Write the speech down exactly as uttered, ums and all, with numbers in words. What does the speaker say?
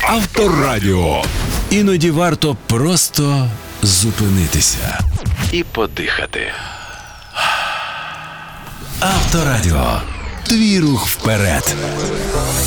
Авторадіо. Іноді варто просто зупинитися і подихати. Авторадіо. Твій рух вперед.